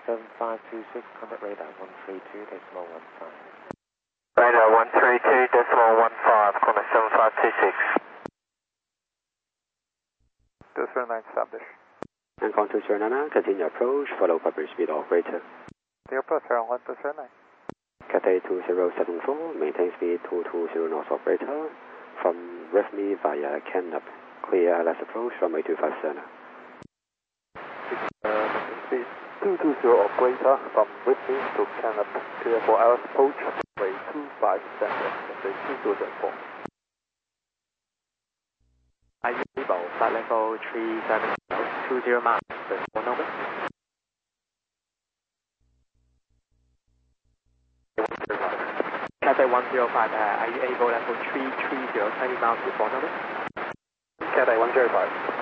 7526, contact radar 132.15. Radar 132.15, contact 7526. Delta 09 established. And contour 09, continue approach, follow proper speed operator. The upper 01 Delta 09. Cathay 2074, maintain speed 220 knots operator. From Refme via Canop. Clear last approach, runway 257. Speed 220 operator from Whitney to Canop. Clear for LS approach, runway 257, Cathay 2004. Are you able, flight level 370 miles, the phone number? Cathay 105, are you able level 330, 20 miles before number? Cathay 105.